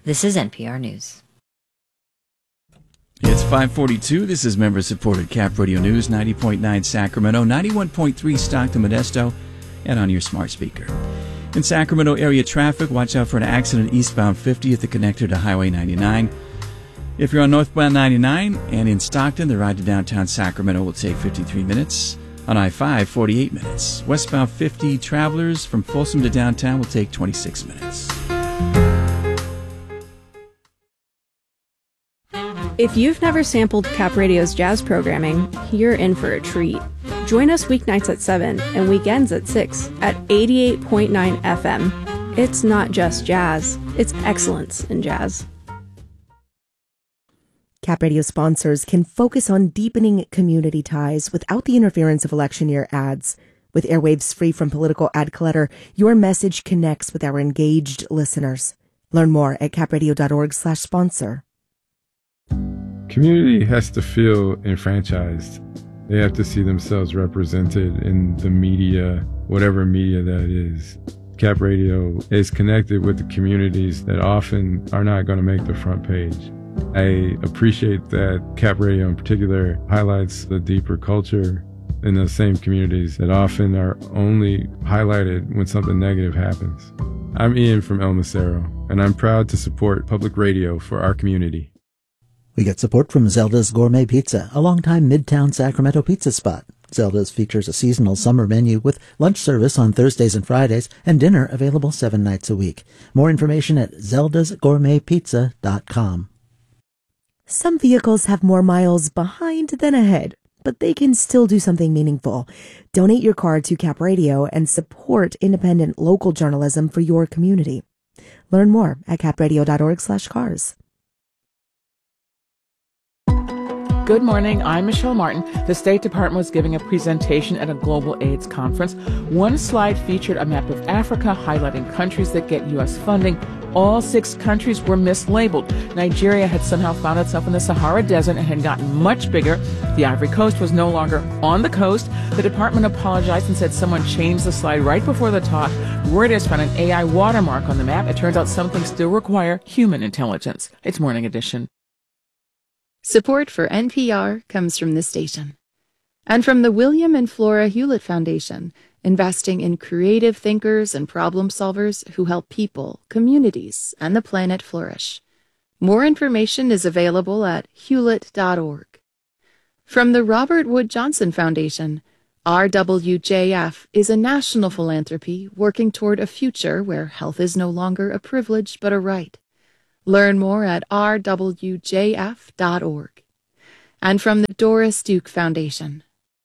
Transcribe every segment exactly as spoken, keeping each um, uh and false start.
This is N P R News. It's five forty-two. This is member-supported Cap Radio News, ninety point nine Sacramento, ninety-one point three Stockton, Modesto, and on your smart speaker. In Sacramento area traffic, watch out for an accident eastbound fifty at the connector to Highway ninety-nine. If you're on northbound ninety-nine and in Stockton, the ride to downtown Sacramento will take fifty-three minutes. On I five, forty-eight minutes. Westbound fifty travelers from Folsom to downtown will take twenty-six minutes. If you've never sampled Cap Radio's jazz programming, you're in for a treat. Join us weeknights at seven and weekends at six at eighty-eight point nine F M. It's not just jazz, it's excellence in jazz. Cap Radio sponsors can focus on deepening community ties without the interference of election year ads. With airwaves free from political ad clutter, your message connects with our engaged listeners. Learn more at capradio.org slash sponsor. Community has to feel enfranchised. They have to see themselves represented in the media, whatever media that is. Cap Radio is connected with the communities that often are not going to make the front page. I appreciate that Cap Radio in particular highlights the deeper culture in those same communities that often are only highlighted when something negative happens. I'm Ian from El Macero, and I'm proud to support public radio for our community. We get support from Zelda's Gourmet Pizza, a longtime Midtown Sacramento pizza spot. Zelda's features a seasonal summer menu with lunch service on Thursdays and Fridays and dinner available seven nights a week. More information at zeldas gourmet pizza dot com. Some vehicles have more miles behind than ahead, but they can still do something meaningful. Donate your car to Cap Radio and support independent local journalism for your community. Learn more at capradio.org slash cars. Good morning. I'm Michelle Martin. The State Department was giving a presentation at a global AIDS conference. One slide featured a map of Africa highlighting countries that get U S funding. All six countries were mislabeled. Nigeria had somehow found itself in the Sahara Desert and had gotten much bigger. The Ivory Coast was no longer on the coast. The department apologized and said someone changed the slide right before the talk. Reuters found an A I watermark on the map. It turns out some things still require human intelligence. It's Morning Edition. Support for N P R comes from this station. And from the William and Flora Hewlett Foundation, investing in creative thinkers and problem solvers who help people, communities, and the planet flourish. More information is available at hewlett dot org. From the Robert Wood Johnson Foundation, R W J F is a national philanthropy working toward a future where health is no longer a privilege but a right. Learn more at r w j f dot org. And from the Doris Duke Foundation.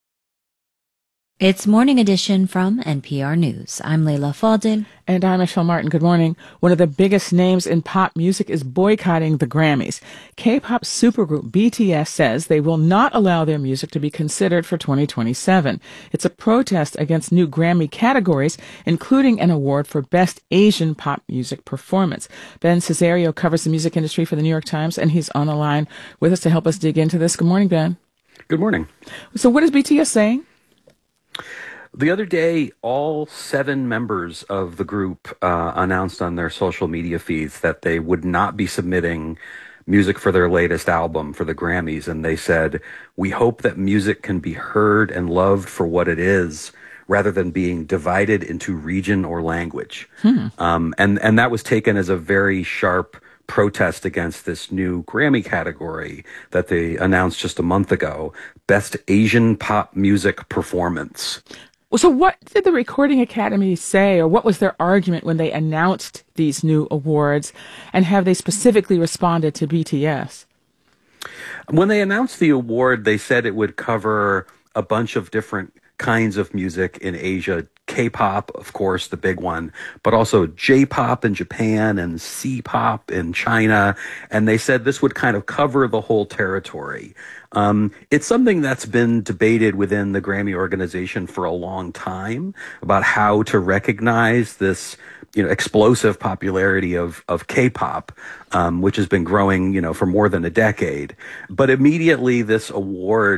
It's Morning Edition from N P R News. I'm Leila Fadel. And I'm Michelle Martin. Good morning. One of the biggest names in pop music is boycotting the Grammys. K-pop supergroup B T S says they will not allow their music to be considered for twenty twenty-seven. It's a protest against new Grammy categories, including an award for Best Asian Pop Music Performance. Ben Cesario covers the music industry for the New York Times, and he's on the line with us to help us dig into this. Good morning, Ben. Good morning. So what is B T S saying? The other day, all seven members of the group uh, announced on their social media feeds that they would not be submitting music for their latest album for the Grammys. And they said, "We hope that music can be heard and loved for what it is, rather than being divided into region or language." Hmm. Um, and, and that was taken as a very sharp protest against this new Grammy category that they announced just a month ago, Best Asian Pop Music Performance. So what did the Recording Academy say, or what was their argument when they announced these new awards, and have they specifically responded to B T S? When they announced the award, they said it would cover a bunch of different kinds of music in Asia. K-pop, of course, the big one, but also J-pop in Japan and C-pop in China. And they said this would kind of cover the whole territory. Um, it's something that's been debated within the Grammy organization for a long time about how to recognize this, you know, explosive popularity of, of K-pop, um, which has been growing, you know, for more than a decade. But immediately this award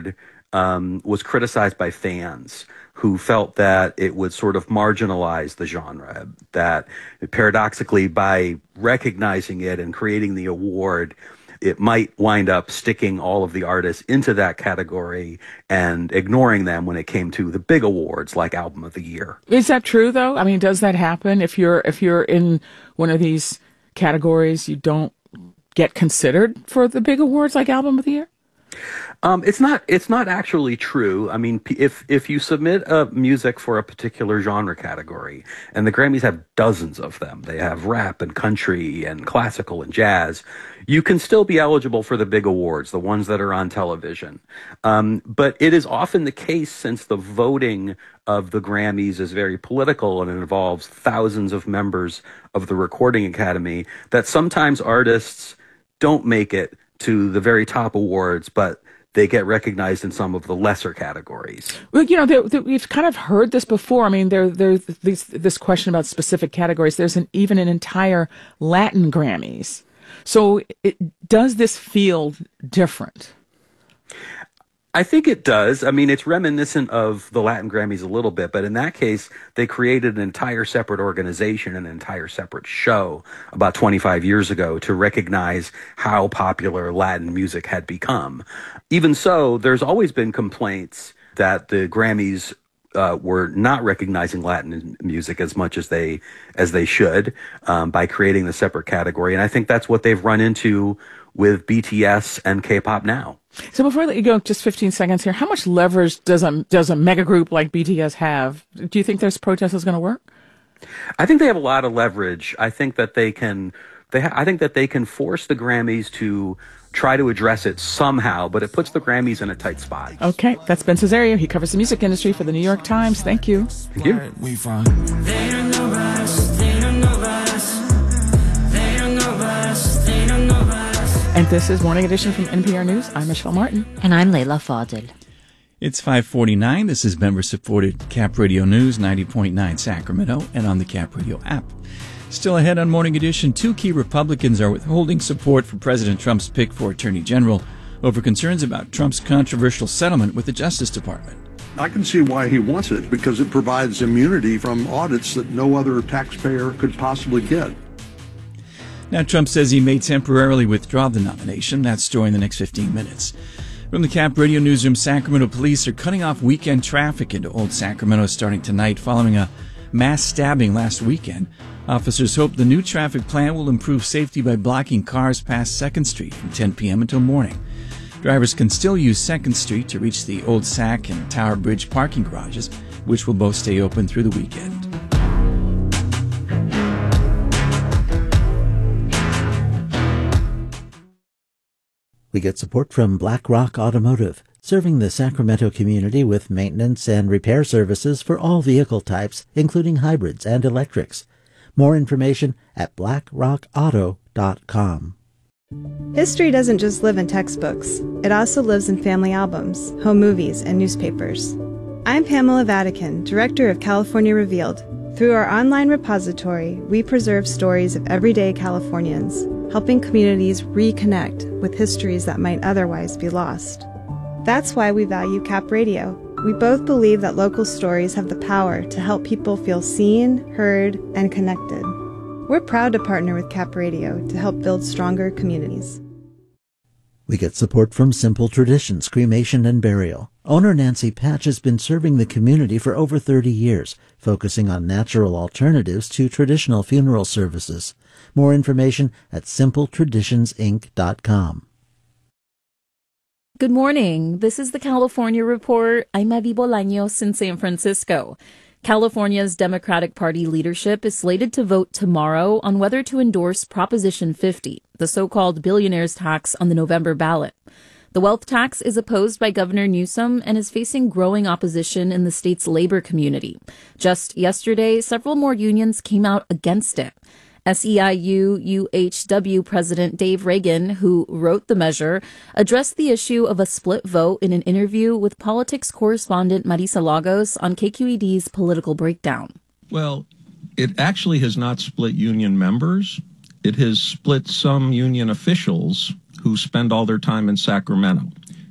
um, was criticized by fans who felt that it would sort of marginalize the genre, that paradoxically, by recognizing it and creating the award, it might wind up sticking all of the artists into that category and ignoring them when it came to the big awards like Album of the Year. Is that true, though? I mean, does that happen? If you're if you're in one of these categories, you don't get considered for the big awards like Album of the Year? Um, it's not. It's not actually true. I mean, if if you submit a music for a particular genre category, and the Grammys have dozens of them, they have rap and country and classical and jazz, you can still be eligible for the big awards, the ones that are on television. Um, but it is often the case, since the voting of the Grammys is very political and it involves thousands of members of the Recording Academy, that sometimes artists don't make it to the very top awards, but they get recognized in some of the lesser categories. Well, you know, there, there, we've kind of heard this before. I mean, there, there's this, this question about specific categories. There's an, even an entire Latin Grammys. So it, does this feel different? I think it does. I mean, it's reminiscent of the Latin Grammys a little bit, but in that case, they created an entire separate organization, an entire separate show about twenty-five years ago to recognize how popular Latin music had become. Even so, there's always been complaints that the Grammys uh, were not recognizing Latin music as much as they as they should um, by creating the separate category, and I think that's what they've run into with B T S and K-pop now. So before I let you go, just fifteen seconds here, how much leverage does a, does a mega group like B T S have? Do you think this protest is going to work? I think they have a lot of leverage. I think that they can, they ha- I think that they can force the Grammys to try to address it somehow, but it puts the Grammys in a tight spot. Okay, that's Ben Cesario. He covers the music industry for the New York Times. Thank you. Thank you. We find they don't know us, they don't know us, they don't know us, they don't know us. And this is Morning Edition from N P R News. I'm Michelle Martin. And I'm Leila Fadel. It's five forty-nine. This is member-supported Cap Radio News, ninety point nine Sacramento, and on the Cap Radio app. Still ahead on Morning Edition, two key Republicans are withholding support for President Trump's pick for Attorney General over concerns about Trump's controversial settlement with the Justice Department. I can see why he wants it, because it provides immunity from audits that no other taxpayer could possibly get. Now, Trump says he may temporarily withdraw the nomination. That story in the next fifteen minutes. From the Cap Radio Newsroom, Sacramento police are cutting off weekend traffic into Old Sacramento starting tonight following a mass stabbing last weekend. Officers hope the new traffic plan will improve safety by blocking cars past second Street from ten p.m. until morning. Drivers can still use second Street to reach the Old Sac and Tower Bridge parking garages, which will both stay open through the weekend. We get support from Black Rock Automotive, serving the Sacramento community with maintenance and repair services for all vehicle types, including hybrids and electrics. More information at black rock auto dot com. History doesn't just live in textbooks. It also lives in family albums, home movies, and newspapers. I'm Pamela Vatican, Director of California Revealed. Through our online repository, we preserve stories of everyday Californians, helping communities reconnect with histories that might otherwise be lost. That's why we value Cap Radio. We both believe that local stories have the power to help people feel seen, heard, and connected. We're proud to partner with Cap Radio to help build stronger communities. We get support from Simple Traditions Cremation and Burial. Owner Nancy Patch has been serving the community for over thirty years, focusing on natural alternatives to traditional funeral services. More information at simple traditions inc dot com. Good morning. This is the California Report. I'm Evi Bolaños in San Francisco. California's Democratic Party leadership is slated to vote tomorrow on whether to endorse Proposition fifty, the so-called billionaire's tax, on the November ballot. The wealth tax is opposed by Governor Newsom and is facing growing opposition in the state's labor community. Just yesterday, several more unions came out against it. S E I U U H W President Dave Reagan, who wrote the measure, addressed the issue of a split vote in an interview with politics correspondent Marisa Lagos on K Q E D's Political Breakdown. Well, it actually has not split union members. It has split some union officials who spend all their time in Sacramento.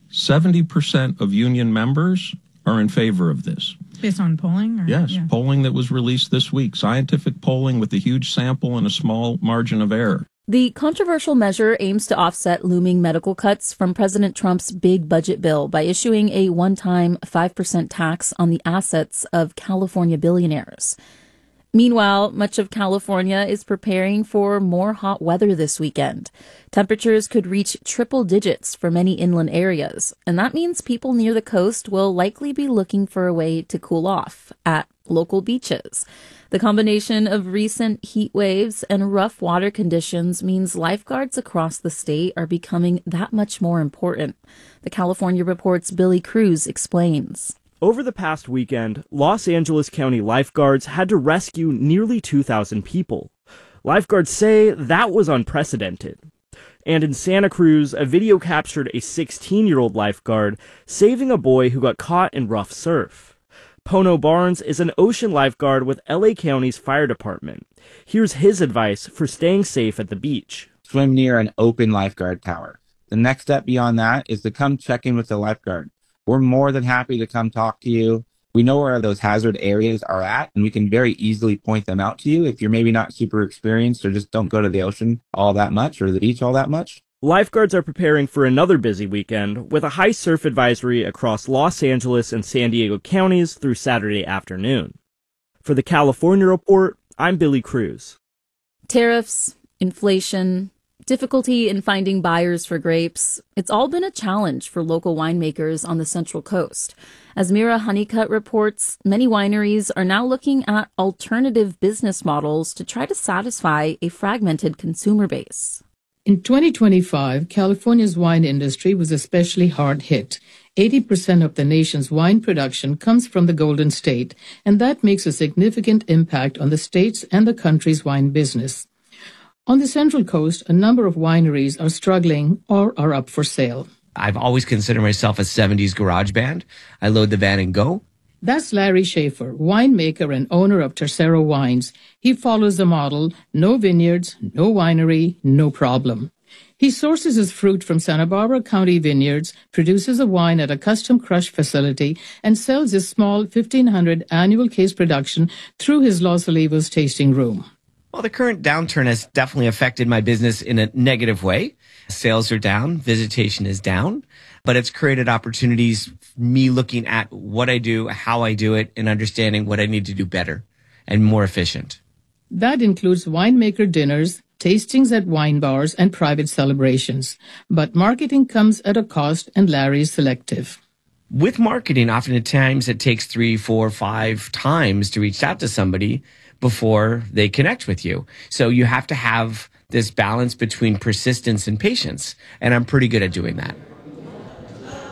seventy percent of union members are in favor of this. Based on polling? Or? Yes, yeah. polling that was released this week. Scientific polling with a huge sample and a small margin of error. The controversial measure aims to offset looming medical cuts from President Trump's big budget bill by issuing a one-time five percent tax on the assets of California billionaires. Meanwhile, much of California is preparing for more hot weather this weekend. Temperatures could reach triple digits for many inland areas, and that means people near the coast will likely be looking for a way to cool off at local beaches. The combination of recent heat waves and rough water conditions means lifeguards across the state are becoming that much more important. The California Report's Billy Cruz explains. Over the past weekend, Los Angeles County lifeguards had to rescue nearly two thousand people. Lifeguards say that was unprecedented. And in Santa Cruz, a video captured a sixteen-year-old lifeguard saving a boy who got caught in rough surf. Pono Barnes is an ocean lifeguard with L A County's fire department. Here's his advice for staying safe at the beach. Swim near an open lifeguard tower. The next step beyond that is to come check in with the lifeguard. We're more than happy to come talk to you. We know where those hazard areas are at, and we can very easily point them out to you if you're maybe not super experienced or just don't go to the ocean all that much or the beach all that much. Lifeguards are preparing for another busy weekend with a high surf advisory across Los Angeles and San Diego counties through Saturday afternoon. For the California Report, I'm Billy Cruz. Tariffs, inflation, difficulty in finding buyers for grapes. It's all been a challenge for local winemakers on the Central Coast. As Mira Honeycutt reports, many wineries are now looking at alternative business models to try to satisfy a fragmented consumer base. In twenty twenty-five, California's wine industry was especially hard hit. eighty percent of the nation's wine production comes from the Golden State, and that makes a significant impact on the state's and the country's wine business. On the Central Coast, a number of wineries are struggling or are up for sale. I've always considered myself a seventies garage band. I load the van and go. That's Larry Schaefer, winemaker and owner of Tercero Wines. He follows the model, no vineyards, no winery, no problem. He sources his fruit from Santa Barbara County vineyards, produces a wine at a custom crush facility, and sells his small fifteen hundred annual case production through his Los Olivos tasting room. Well, the current downturn has definitely affected my business in a negative way. Sales are down, visitation is down, but it's created opportunities, me looking at what I do, how I do it, and understanding what I need to do better and more efficient. That includes winemaker dinners, tastings at wine bars, and private celebrations. But marketing comes at a cost, and Larry is selective. With marketing, oftentimes it takes three, four, five times to reach out to somebody before they connect with you. So you have to have this balance between persistence and patience, and I'm pretty good at doing that.